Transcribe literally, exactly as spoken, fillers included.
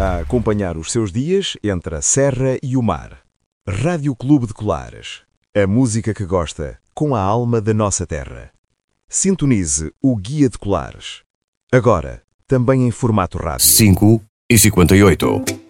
a acompanhar os seus dias entre a serra e o mar. Rádio Clube de Colares. A música que gosta, com a alma da nossa terra. Sintonize o Guia de Colares. Agora, também em formato rádio. cinco e cinquenta e oito.